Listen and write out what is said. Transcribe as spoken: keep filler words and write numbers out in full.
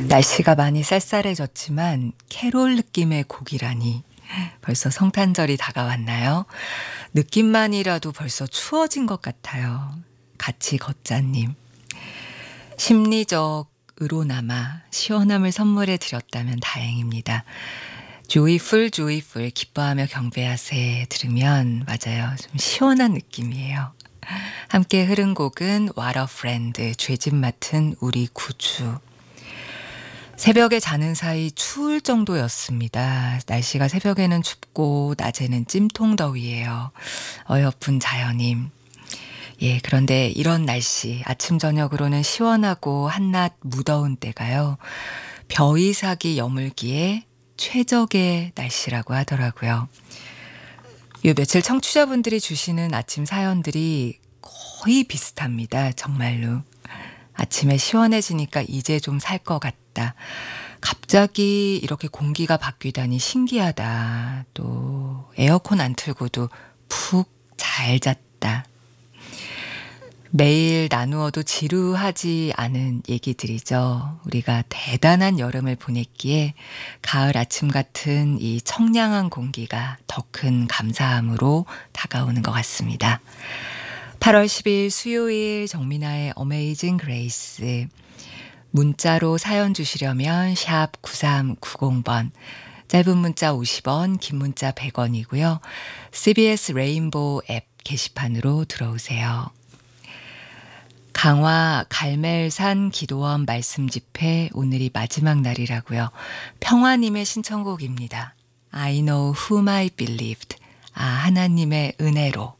날씨가 많이 쌀쌀해졌지만 캐롤 느낌의 곡이라니 벌써 성탄절이 다가왔나요? 느낌만이라도 벌써 추워진 것 같아요. 같이 걷자님. 심리적으로나마 시원함을 선물해 드렸다면 다행입니다. 조이풀 조이풀 기뻐하며 경배하세 들으면 맞아요. 좀 시원한 느낌이에요. 함께 흐른 곡은 와터 프렌드 죄짓 맡은 우리 구주. 새벽에 자는 사이 추울 정도였습니다. 날씨가 새벽에는 춥고 낮에는 찜통 더위예요. 어여쁜 자연님. 예, 그런데 이런 날씨 아침 저녁으로는 시원하고 한낮 무더운 때가요. 벼이삭이 여물기에 최적의 날씨라고 하더라고요. 요 며칠 청취자분들이 주시는 아침 사연들이 거의 비슷합니다. 정말로. 아침에 시원해지니까 이제 좀 살 것 같다. 갑자기 이렇게 공기가 바뀌다니 신기하다. 또 에어컨 안 틀고도 푹 잘 잤다. 매일 나누어도 지루하지 않은 얘기들이죠. 우리가 대단한 여름을 보냈기에 가을 아침 같은 이 청량한 공기가 더 큰 감사함으로 다가오는 것 같습니다. 팔월 십일 수요일 정민아의 어메이징 그레이스. 문자로 사연 주시려면 샵 구삼구공 번, 짧은 문자 오십 원, 긴 문자 백 원이고요. 씨비에스 레인보우 앱 게시판으로 들어오세요. 강화 갈멜산 기도원 말씀 집회 오늘이 마지막 날이라고요. 평화님의 신청곡입니다. I know whom I believed. 아, 하나님의 은혜로.